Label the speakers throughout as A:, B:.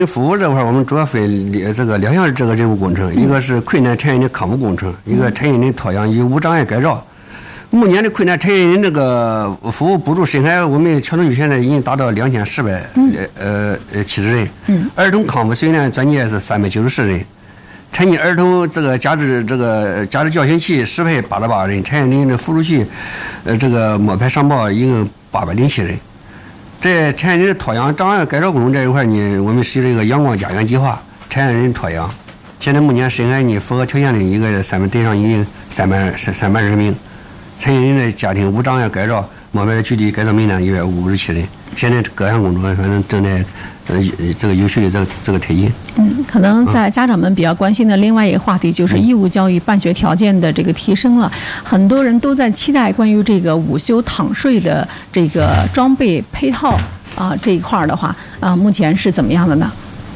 A: 服务这块，我们主要分这个两项这个任务工程，一个是困难产业的康复工程，一个产业的脱养与无障碍改造。目前的困难产业的这个服务补助深海，我们桥东区现在已经达到2470人，儿童康复训练专业是394人，残疾儿童这个加之矫形器适配88人，产业的辅助器这个摸排上报一共807人。在产业人脱氧障碍改造工程这一块呢，我们实施一个阳光家园计划，产业人脱氧。现在目前深海呢符合条件的一个对象已经320名，残疾人的家庭无障碍改造摸排的具体改造名单157人。现在各项工作反正正在这个有序的这个推进。
B: 可能在家长们比较关心的另外一个话题就是义务教育办学条件的这个提升了，很多人都在期待关于这个午休躺睡的这个装备配套这一块的话目前是怎么样的呢？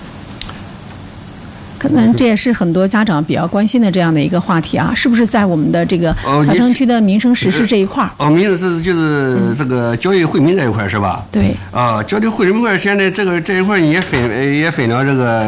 B: 可能这也是很多家长比较关心的这样的一个话题是不是在我们的这个桥城区的民生实施这一块
A: 民生实施就是这个教育惠民这一块是吧？
B: 对
A: 教育惠民块现在这一块也分了这个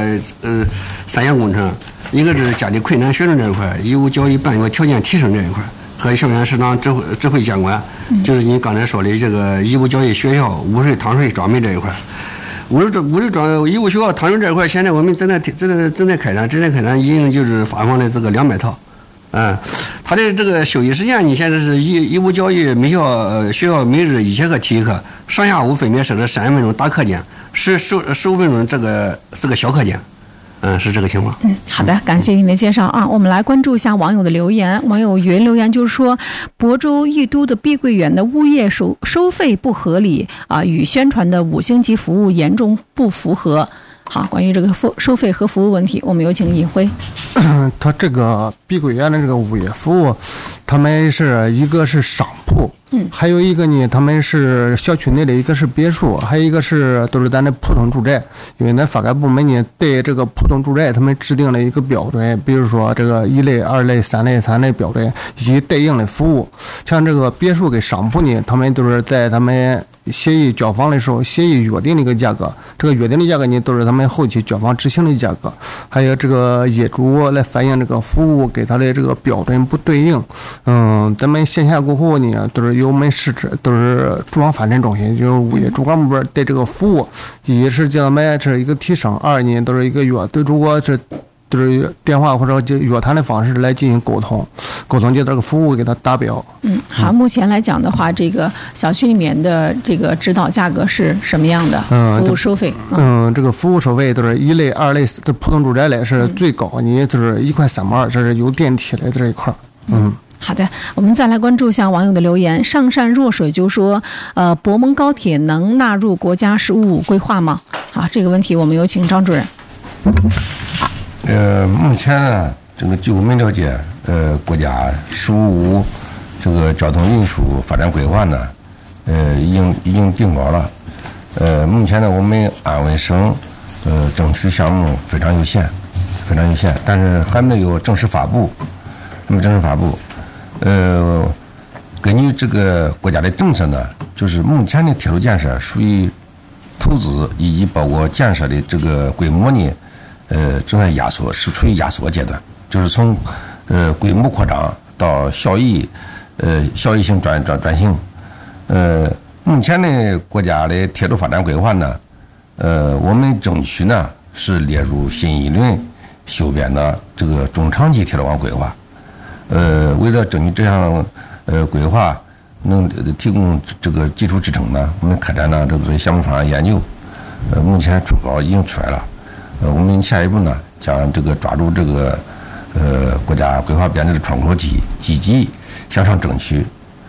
A: 3项工程，一个是家庭困难学生这一块，义务教育办学条件提升这一块，和校园适当智慧监管，就是你刚才说的这个义务教育学校午睡躺睡装备这一块。义务学校躺睡这一块，现在我们正在开展，已经就是发放了这个200套。它的这个休息时间你现在是义务教育学校每日1节课体育课，上下午分别设置30分钟大课间，15分钟这个小课间。是这个情况。
B: 好的，感谢您的介绍我们来关注一下网友的留言。网友云留言就是说，亳州义都的碧桂园的物业收费不合理与宣传的5星级服务严重不符合。好，关于这个收费和服务问题，我们有请尹辉。
C: 他这个碧桂园的这个物业服务，他们是一个是商铺，还有一个呢，他们是小区内的一个是别墅，还有一个是都是咱的普通住宅。因为咱发改部门呢对这个普通住宅他们制定了一个标准，比如说这个1类、2类、3类、3类标准以及对应的服务。像这个别墅跟商铺呢，他们都是在他们协议交房的时候协议约定的一个价格，这个约定的价格呢都是他们后期交房执行的价格，还有这个业主来反映这个服务给他的这个标准不对应。咱们线下过后呢都是由我们市直都是住房发展中心，就是物业主管部门对这个服务，一是叫他们是一个提升，二呢都是一个约对，如果是都是电话或者就约谈的方式来进行沟通就这个服务给他达标。
B: 好，目前来讲的话，这个小区里面的这个指导价格是什么样的？服务收费？
C: 这个服务收费都是1类、2类的普通住宅类是最高，你就是1块3毛2，这是有电梯的这一块。
B: 好的，我们再来关注一下网友的留言。上善若水就说，博蒙高铁能纳入国家“十五五”规划吗？好，这个问题我们有请张主任。
D: 目前呢，这个据我们了解，国家“十五五”这个交通运输发展规划呢，已经定稿了。目前呢，我们安徽省争取项目非常有限，但是还没有正式发布。根据这个国家的政策呢，就是目前的铁路建设属于投资以及包括建设的这个规模呢，正在压缩，是处于压缩阶段，就是从规模扩张到效益性转型。目前的国家的铁路发展规划呢，我们争取呢是列入新一轮修编的这个中长期铁路网规划。为了争取这项规划能提供这个基础支撑呢，我们开展了这个项目方案研究，目前初稿已经出来了。我们下一步呢，将这个抓住这个国家规划编制的窗口期，积极向上争取，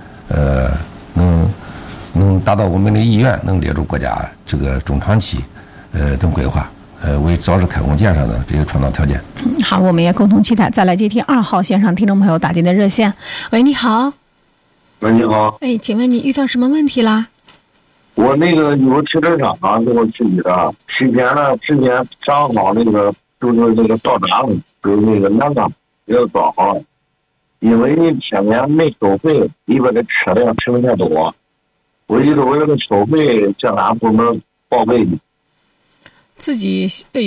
D: 能达到我们的意愿，能列入国家这个中长期等规划。为早日开工建设呢，这个创造条件。
B: 好，我们也共同期待。再来接听2号线上听众朋友打进的热线。喂，你好。
E: 喂，你好。
B: 请问你遇到什么问题啦？
E: 我那个有停车场给我自己的，之前正好那个就是那个到闸了，就是那个栏杆要装好了，因为你前面没收费，里边的车辆停太多，我一直为了收费向俺部门报备。
B: 自己